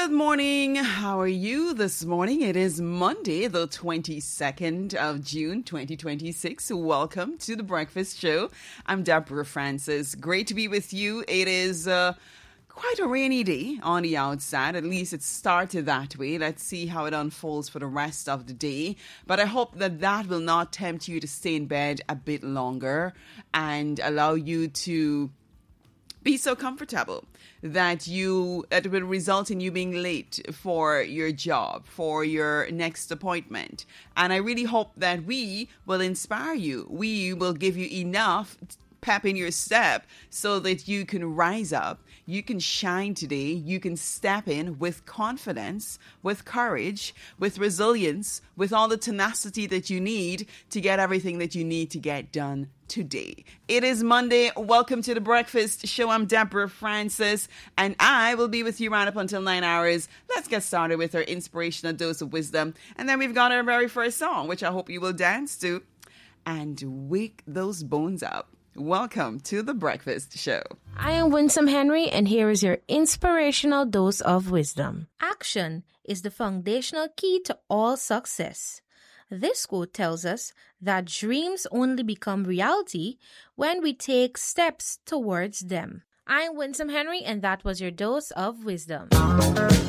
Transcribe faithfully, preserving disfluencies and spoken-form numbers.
Good morning. How are you this morning? It is Monday, the twenty-second of June, twenty twenty-six. Welcome to The Breakfast Show. I'm Deborah Francis. Great to be with you. It is uh, quite a rainy day on the outside. At least it started that way. Let's see how it unfolds for the rest of the day. But I hope that that will not tempt you to stay in bed a bit longer and allow you to be so comfortable that you it will result in you being late for your job, for your next appointment. And I really hope that we will inspire you. We will give you enough pep in your step so that you can rise up, you can shine today, you can step in with confidence, with courage, with resilience, with all the tenacity that you need to get everything that you need to get done today. It is Monday. Welcome to The Breakfast Show. I'm Deborah Francis, and I will be with you right up until nine hours. Let's get started with our inspirational dose of wisdom. And then we've got our very first song, which I hope you will dance to and wake those bones up. Welcome to The Breakfast Show. I am Winsome Henry, and here is your inspirational dose of wisdom. Action is the foundational key to all success. This quote tells us that dreams only become reality when we take steps towards them. I'm Winsome Henry, and that was your dose of wisdom.